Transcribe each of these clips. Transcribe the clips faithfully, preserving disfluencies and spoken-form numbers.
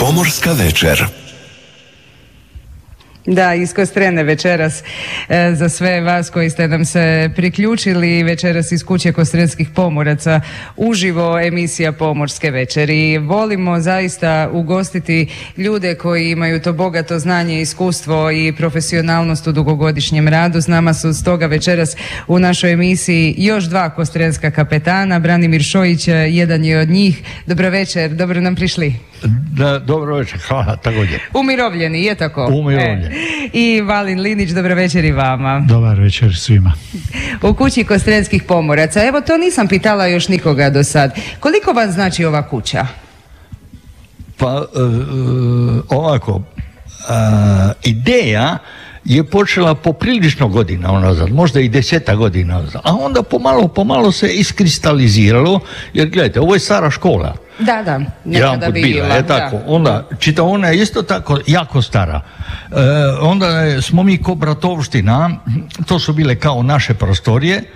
Pomorska večer. Da, iz Kostrene večeras e, za sve vas koji ste nam se priključili večeras iz kuće Kostrenskih pomoraca uživo emisija Pomorske večeri. Volimo zaista ugostiti ljude koji imaju to bogato znanje, iskustvo i profesionalnost u dugogodišnjem radu. S nama su stoga večeras u našoj emisiji još dva kostrenska kapetana. Branimir Šojić jedan je od njih. Dobro večer, dobro nam prišli. Da, dobro večer, hvala, također. Umirovljeni, je tako? Umirovljeni. E. I Valin Linić, dobro večer i vama. Dobar večer svima. U kući Kostrenskih pomoraca. Evo, to nisam pitala još nikoga do sad. Koliko vam znači ova kuća? Pa, uh, ovako, uh, ideja je počela poprilično godina unazad, možda i deseta godina unazad, a onda pomalo, pomalo se iskristaliziralo, jer gledajte, ovo je stara škola. Da, da, nekada bi bila. Je tako. Da. Onda, čitaona je isto tako jako stara. E, onda smo mi ko bratovština, to su bile kao naše prostorije, e,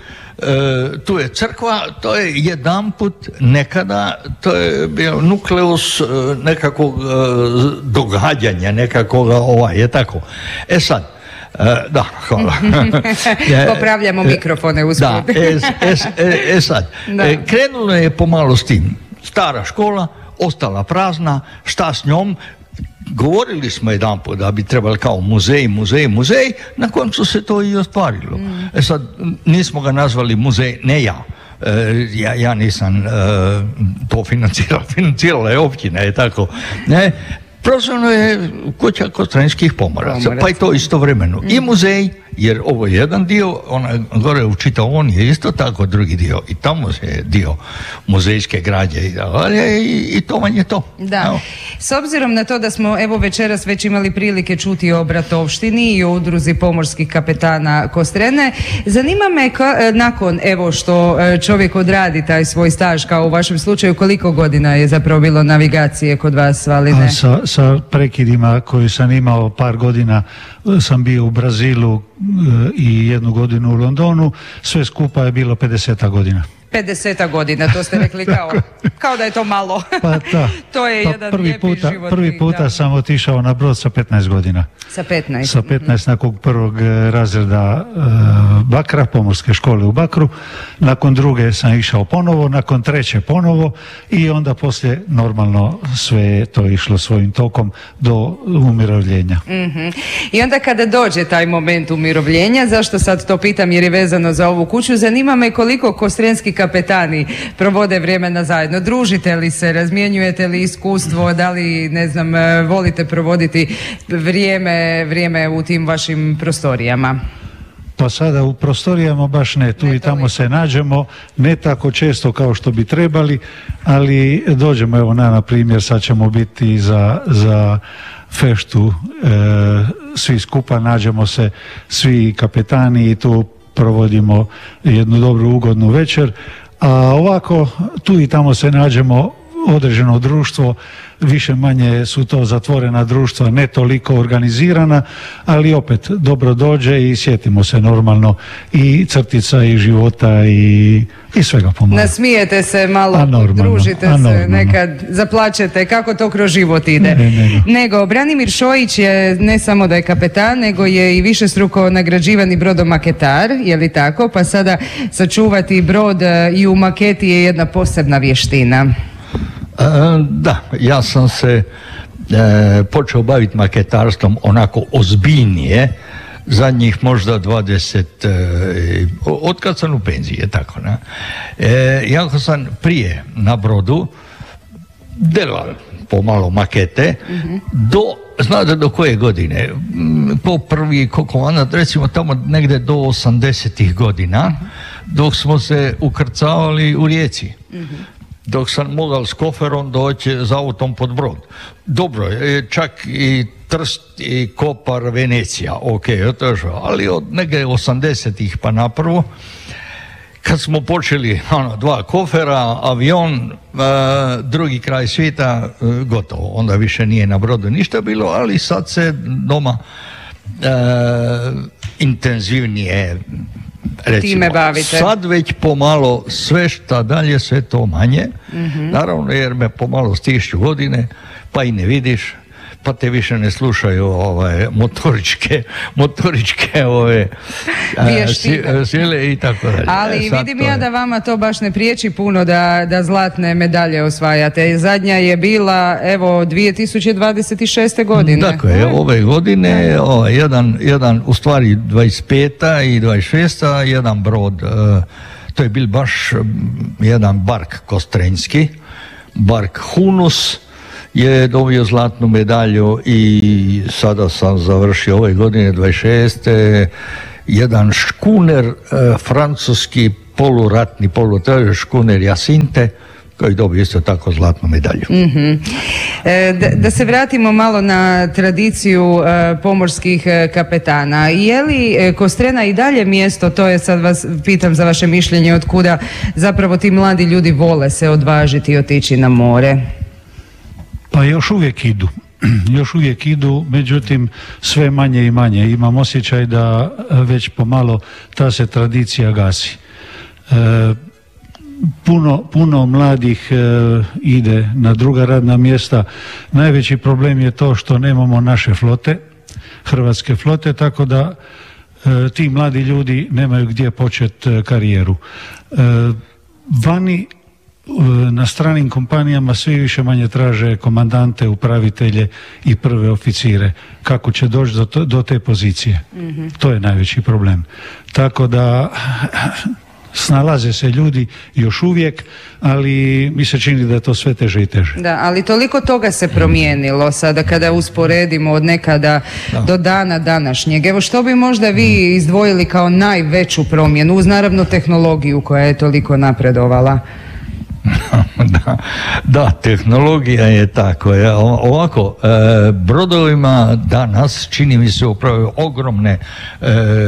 tu je crkva, to je jedanput nekada, to je bio nukleus e, nekakvog e, događanja, nekakvog, ovaj, je tako. E sad, E, da, hvala. Popravljamo mikrofone usput. Da, e, e, e, e sad, da. E, krenulo je pomalo s tim. Stara škola, ostala prazna, šta s njom? Govorili smo jedanput da bi trebali kao muzej, muzej, muzej, na koncu se to i ostvarilo. Mm. E sad, nismo ga nazvali muzej, ne ja. E, ja, ja nisam e, to financirala, financirala je općina, je tako. Ne? Prozvano je kuća Kostrenskih pomoraca, pa i to istovremeno. Mm. I muzej, jer ovo je jedan dio, ona gore u čitaoni je isto tako drugi dio. I tamo je dio muzejske građe i, i, i to vam je to. Da. Evo. S obzirom na to da smo evo večeras već imali prilike čuti o bratovštini i o udruzi pomorskih kapetana Kostrene, zanima me ka, nakon evo što čovjek odradi taj svoj staž, kao u vašem slučaju, koliko godina je zapravo bilo navigacije kod vas, Valine? Sa, sa prekidima koji sam imao par godina, sam bio u Brazilu i jednu godinu u Londonu, sve skupa je bilo pedeset godina. pedeset godina, to ste rekli kao, kao da je to malo. Pa da. To je pa jedan prvi lijepi puta, život. Prvi puta da. sam otišao na brod sa petnaest godina. Sa petnaest? Sa petnaest nakon prvog razreda uh, Bakra, pomorske škole u Bakru. Nakon druge sam išao ponovo, nakon treće ponovo i onda poslije normalno sve je to išlo svojim tokom do umirovljenja. Mm-hmm. I onda kada dođe taj moment umirovljenja, zašto sad to pitam jer je vezano za ovu kuću, zanima me koliko kostrenski kapetani provode vremena zajedno. Družite li se, razmjenjujete li iskustvo, da li, ne znam, volite provoditi vrijeme, vrijeme u tim vašim prostorijama? Pa sada u prostorijama baš ne, tu ne i tamo toliko. Se nađemo, ne tako često kao što bi trebali, ali dođemo, evo na, na primjer, sad ćemo biti za, za feštu, e, svi skupa, nađemo se svi kapetani i tu provodimo jednu dobru ugodnu večer, a ovako tu i tamo se nađemo određeno društvo, više manje su to zatvorena društva, ne toliko organizirana, ali opet dobro dođe i sjetimo se normalno i crtica i života i, i svega pomalo. Nasmijete se malo, družite se, nekad zaplačete, kako to kroz život ide. Ne, ne, ne. Nego, Branimir Šojić je ne samo da je kapetan, nego je i višestruko nagrađivani brodomaketar, je li tako? Pa sada sačuvati brod i u maketi je jedna posebna vještina. E, da, ja sam se e, počeo baviti maketarstvom onako ozbiljnije zadnjih možda dvadeset, e, od kad sam u penziji, je tako, ne? E, jako sam prije na brodu delao pomalo makete, mm-hmm. do, znate do koje godine? Po prvi komandant, recimo tamo negdje do osamdesetih godina, mm-hmm. dok smo se ukrcavali u Rijeci. Mm-hmm. Dok sam mogao s koferom doći za autom pod brod. Dobro, čak i Trst i Kopar, Venecija, ok, ali od negdje osamdesetih pa napravo, kad smo počeli ono, dva kofera, avion, uh, drugi kraj svijeta, uh, gotovo. Onda više nije na brodu ništa bilo, ali sad se doma uh, intenzivnije recimo, time bavite. Sad već pomalo sve šta dalje, sve to manje. Mm-hmm. Naravno, jer me pomalo stišću godine, pa i ne vidiš, pa te više ne slušaju ove motoričke, motoričke ove sile i tako dalje. Ali e, vidim ja da vama to baš ne priječi puno da, da zlatne medalje osvajate. Zadnja je bila, evo, dvije tisuće dvadeset šeste. godine. Dakle, ove godine, o, jedan, jedan, u stvari dvadeset peta i dvadeset šesta. jedan brod, uh, to je bil baš jedan bark Kostrenjski, bark Hunus, je dobio zlatnu medalju i sada sam završio ove godine dvadeset šeste. jedan škuner e, francuski poluratni, polutež škuner Jacinte koji dobio isto tako zlatnu medalju. Mm-hmm. E, da, da se vratimo malo na tradiciju e, pomorskih e, kapetana. Je li e, Kostrena i dalje mjesto, to je sad vas pitam za vaše mišljenje, od kuda zapravo ti mladi ljudi vole se odvažiti i otići na more? Pa još uvijek idu, još uvijek idu, međutim sve manje i manje. Imam osjećaj da već pomalo ta se tradicija gasi. E, puno, puno mladih e, ide na druga radna mjesta. Najveći problem je to što nemamo naše flote, hrvatske flote, tako da e, ti mladi ljudi nemaju gdje početi karijeru. E, vani na stranim kompanijama svi više manje traže komandante, upravitelje i prve oficire. Kako će doći do, to, do te pozicije? Mm-hmm. To je najveći problem. Tako da snalaze se ljudi još uvijek, ali mi se čini da je to sve teže i teže. Da, ali toliko toga se promijenilo sada kada usporedimo od nekada da. do dana današnjeg. Evo, što bi možda vi izdvojili kao najveću promjenu uz naravno tehnologiju koja je toliko napredovala? Da, da, tehnologija je tako. Ja, ovako, e, brodovima danas čini mi se upravo ogromne e,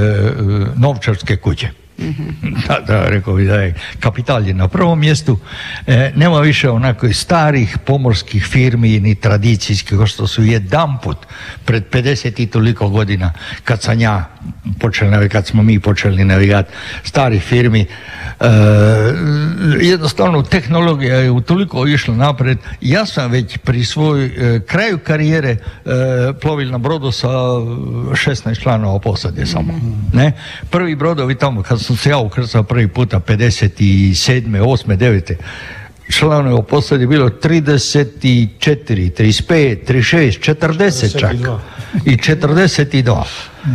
novčarske kuće. Mm-hmm. Da, da, rekao bi da je kapital je na prvom mjestu. E, nema više onako starih pomorskih firmi ni tradicijskih, kao što su jedanput pred pedeset i toliko godina kad sam ja počeli navigati, kad smo mi počeli navigati, starih firmi. E, jednostavno tehnologija je utoliko išla napred. Ja sam već pri svoj e, kraju karijere e, plovil na brodu sa šesnaest članova posade samo. Mm-hmm. Ne? Prvi brodovi tamo kad sam se ja ukrcao prvi puta pedeset sedme, osme, devete članova posade bilo trideset četiri, trideset pet, trideset šest, četrdeset čak i četrdeset dva.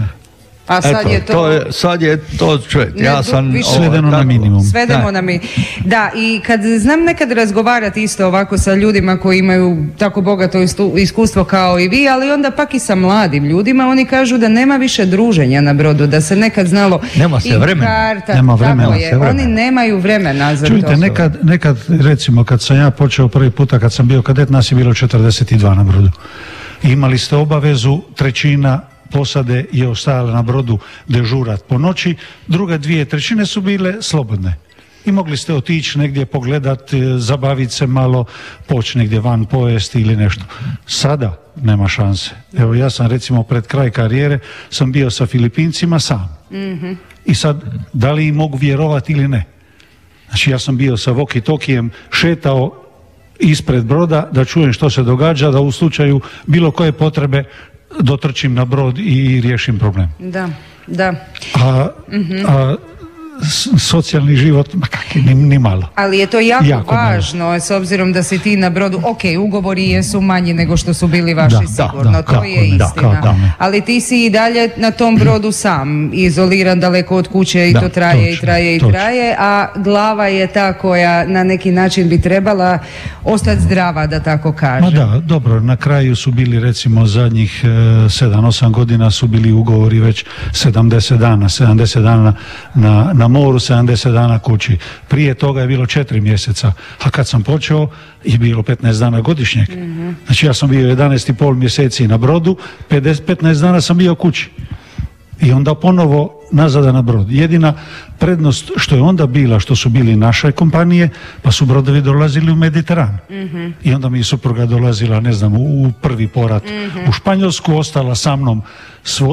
A sad Eto, je to... to je, sad je to čovjek. Ne, ja sam više, svedeno na minimum. Svedemo da. na mi. Da, i kad znam nekad razgovarati isto ovako sa ljudima koji imaju tako bogato iskustvo kao i vi, ali onda pak i sa mladim ljudima, oni kažu da nema više druženja na brodu, da se nekad znalo nema se i vremena. karta, nema vremena, je, vremena. Oni nemaju vremena za Čujte, to. nekad, nekad, recimo, kad sam ja počeo prvi puta, kad sam bio kadet, nas je bilo četrdeset dva na brodu. Imali ste obavezu, trećina posade je ostajala na brodu dežurat po noći, druga dvije trećine su bile slobodne. I mogli ste otići negdje pogledati, zabaviti se malo, poći negdje van pojesti ili nešto. Sada nema šanse. Evo, ja sam recimo pred kraj karijere sam bio sa Filipincima sam. Mm-hmm. I sad, da li im mogu vjerovati ili ne? Znači, ja sam bio sa walkie-talkijem, šetao ispred broda da čujem što se događa, da u slučaju bilo koje potrebe dotrčim na brod i riješim problem. Da, da. A, mm-hmm. a socijalni život, ma kakvi, ni, ni malo. Ali je to jako, jako važno, malo. S obzirom da si ti na brodu, ok, ugovori jesu manji nego što su bili vaši, da, sigurno, da, da, to je da, istina. Da, da, ali ti si i dalje na tom brodu sam, izoliran daleko od kuće i da, to traje točno, i traje i točno. traje, a glava je ta koja na neki način bi trebala ostati zdrava, da tako kažem. Ma da, dobro, na kraju su bili recimo zadnjih sedam osam godina su bili ugovori već sedamdeset dana, sedamdeset dana na, na moru, sedamdeset dana kući. Prije toga je bilo četiri mjeseca, a kad sam počeo je bilo petnaest dana godišnjeg. Mm-hmm. Znači ja sam bio jedanaest i pol mjeseci na brodu, petnaest dana sam bio kući. I onda ponovo nazada na brod. Jedina prednost što je onda bila, što su bili naše kompanije, pa su brodovi dolazili u Mediteran. Mm-hmm. I onda mi je supruga dolazila, ne znam, u prvi porat mm-hmm. u Španjolsku, ostala sa mnom svo,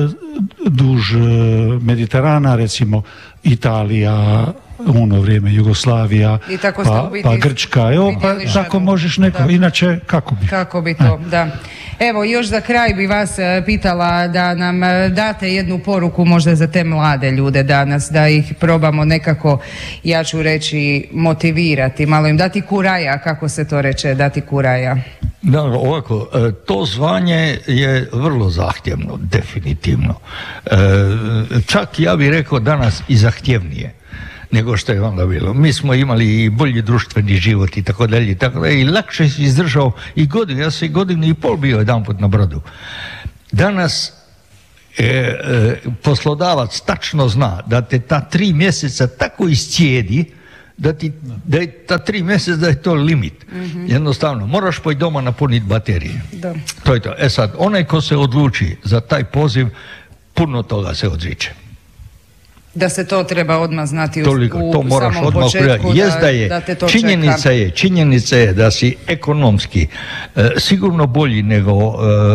duž Mediterana, recimo Italija, u ono vrijeme Jugoslavija, pa, pa Grčka, evo, pa tako možeš neko, da. Inače kako bi? Kako bi to, e. da. Evo, još za kraj bi vas pitala da nam date jednu poruku možda za te mlade ljude danas, da ih probamo nekako, ja ću reći, motivirati, malo im dati kuraja, kako se to reče, dati kuraja. Da, ovako, to zvanje je vrlo zahtjevno, definitivno. Čak ja bih rekao danas i zahtjevnije nego što je onda bilo. Mi smo imali i bolji društveni život i tako dalje i tako dalje i lakše si izdržao i godinu, ja sam i godinu i pol bio jedanput na brodu. Danas e, e, poslodavac tačno zna da te ta tri mjeseca tako iscijedi da ti, da je ta tri mjeseca da je to limit. Mm-hmm. Jednostavno, moraš poći doma napuniti baterije. Da. To je to. E sad, onaj ko se odluči za taj poziv, puno toga se odriče. Da se to treba odmah znati u, Toliko, u to moraš samom odmah početku, da, da, je, da te to činjenica čeka. je, činjenica je da si ekonomski e, sigurno bolji nego e,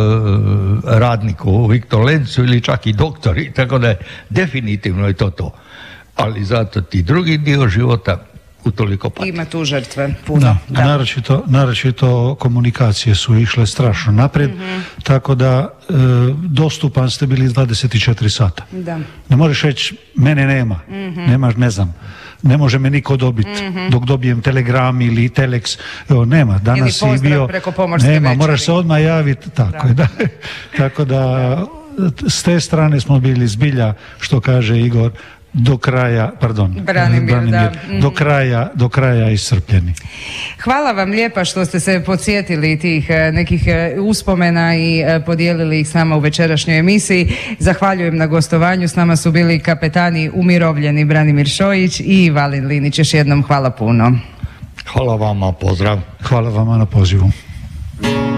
radnik u Viktor Lencu ili čak i doktori, tako da je definitivno je to to. Ali zato ti drugi dio života utoliko pati. Ima tu žrtve puno. Da, da. Naročito, naročito komunikacije su išle strašno naprijed, mm-hmm. tako da e, dostupan ste bili dvadeset četiri sata. Da. Ne možeš reći, mene nema, mm-hmm. nemaš, ne znam, ne može me niko dobiti, mm-hmm. dok dobijem telegram ili telex, evo, nema, danas ili si bio, preko pomorske nema, večeri. Moraš se odmah javiti, tako da. je, da. Tako da, s te strane smo bili zbilja, što kaže Igor, do kraja, pardon, Branimir, Branimir, da. do kraja, do kraja iscrpljeni. Hvala vam lijepa što ste se podsjetili tih nekih uspomena i podijelili ih s nama u večerašnjoj emisiji. Zahvaljujem na gostovanju. S nama su bili kapetani umirovljeni Branimir Šojić i Valin Linić. Još jednom hvala puno. Hvala vama, pozdrav. Hvala vama na pozivu.